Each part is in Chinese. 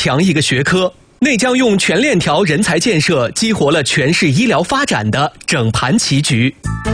强一个学科，内江用全链条人才建设激活了全市医疗发展的整盘棋局。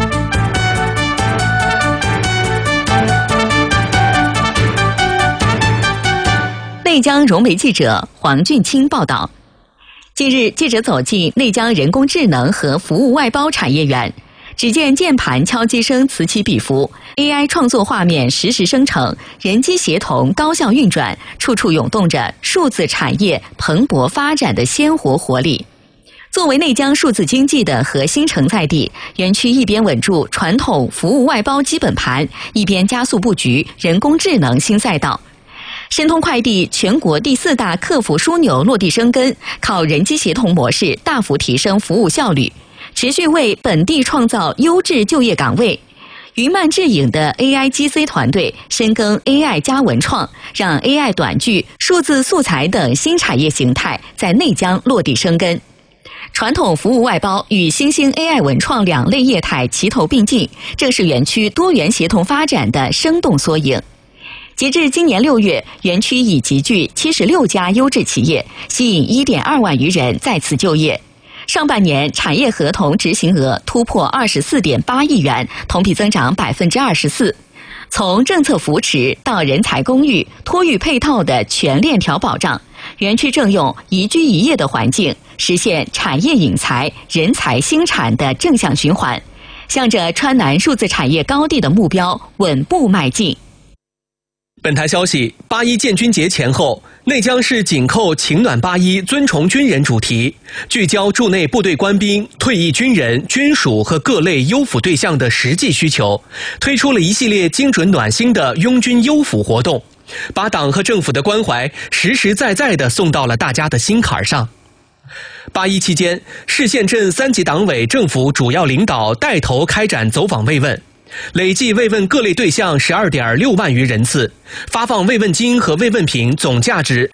内江融媒记者黄俊清报道。近日，记者走进内江人工智能和服务外包产业园，只见键盘敲击声此起彼伏 ，AI 创作画面实时生成，人机协同高效运转，处处涌动着数字产业蓬勃发展的鲜活活力。作为内江数字经济的核心承载地，园区一边稳住传统服务外包基本盘，一边加速布局人工智能新赛道。申通快递全国第4大客服枢纽落地生根，靠人机协同模式大幅提升服务效率，持续为本地创造优质就业岗位。云漫智影的 AI GC 团队深耕 AI 加文创，让 AI 短剧、数字素材等新产业形态在内江落地生根。传统服务外包与新兴 AI 文创两类业态齐头并进，正是园区多元协同发展的生动缩影。截至今年6月，园区已集聚76家优质企业，吸引1.2万余人在此就业。上半年产业合同执行额突破24.8亿元，同比增长24%。从政策扶持到人才公寓、托育配套的全链条保障，园区正用宜居宜业的环境，实现产业引才、人才兴产的正向循环，向着川南数字产业高地的目标稳步迈进。 本台消息，8·1建军节前后，内江市紧扣情暖8·1尊崇军人主题，聚焦驻内部队官兵、退役军人、军属和各类优抚对象的实际需求，推出了一系列精准暖心的拥军优抚活动，把党和政府的关怀实实在在地送到了大家的心坎上。8·1期间，市县镇3级党委政府主要领导带头开展走访慰问，累计慰问各类对象12.6万余人次，发放慰问金和慰问品总价值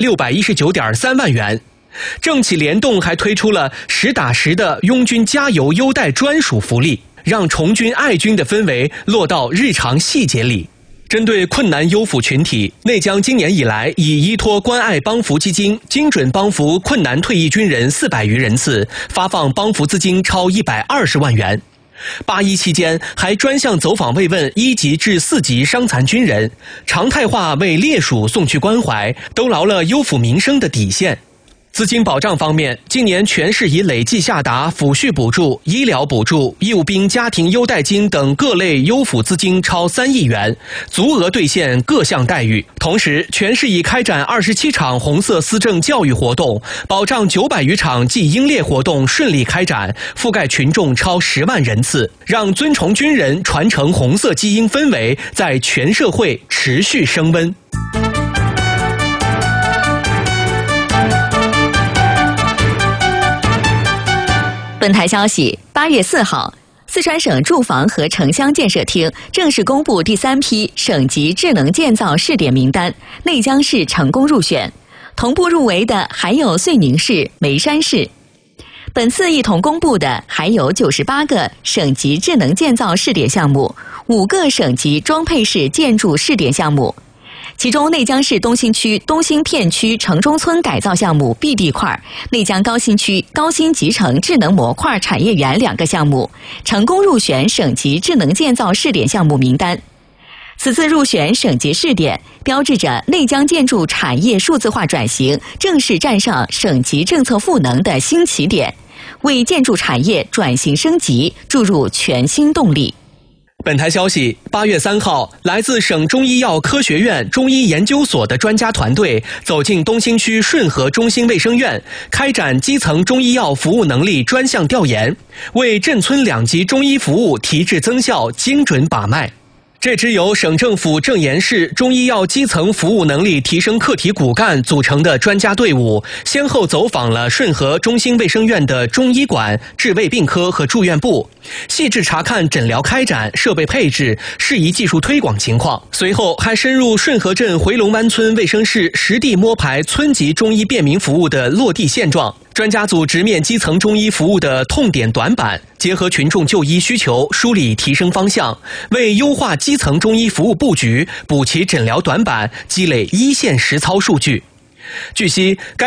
619.3万元。政企联动还推出了实打实的拥军加油优待专属福利，让崇军爱军的氛围落到日常细节里。针对困难优抚群体，内江今年以来已依托关爱帮扶基金，精准帮扶困难退役军人400余人次，发放帮扶资金超120万元。8·1期间，还专项走访慰问1级至4级伤残军人，常态化为烈属送去关怀，都牢了优抚民生的底线。资金保障方面，今年全市已累计下达抚恤补助、医疗补助、义务兵家庭优待金等各类优抚资金超3亿元，足额兑现各项待遇。同时，全市已开展27场红色思政教育活动，保障900余场记英烈活动顺利开展，覆盖群众超10万人次，让尊崇军人传承红色基因氛围在全社会持续升温。 本台消息，8月4号，四川省住房和城乡建设厅正式公布第3批省级智能建造试点名单，内江市成功入选。同步入围的还有遂宁市、眉山市。本次一同公布的还有98个省级智能建造试点项目，5个省级装配式建筑试点项目。其中，内江市东兴区东兴片区城中村改造项目 B 地块，内江高新区高新集成智能模块产业园2个项目成功入选省级智能建造试点项目名单。此次入选省级试点，标志着内江建筑产业数字化转型正式站上省级政策赋能的新起点，为建筑产业转型升级注入全新动力。 本台消息，8月3号，来自省中医药科学院中医研究所的专家团队走进东兴区顺和中心卫生院，开展基层中医药服务能力专项调研，为镇村2级中医服务提质增效精准把脉。这支由省政府政研室中医药基层服务能力提升课题骨干组成的专家队伍，先后走访了顺和中心卫生院的中医馆、治胃病科和住院部，细致查看诊疗开展、设备配置、适宜技术推广情况。随后还深入顺和镇回龙湾村卫生室实地摸排村级中医便民服务的落地现状。专家组直面基层中医服务的痛点短板，结合群众就医需求，梳理提升方向，为优化基层中医服务布局、补齐诊疗短板，积累一线实操数据。据悉，该